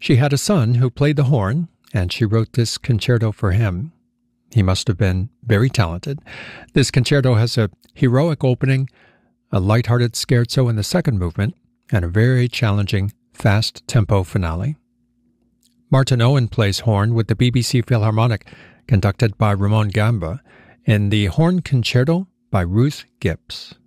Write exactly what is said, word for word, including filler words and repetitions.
She had a son who played the horn, and she wrote this concerto for him. He must have been very talented. This concerto has a heroic opening, a light-hearted scherzo in the second movement, and a very challenging fast-tempo finale. Martin Owen plays horn with the B B C Philharmonic, conducted by Ramon Gamba, in the Horn Concerto by Ruth Gibbs.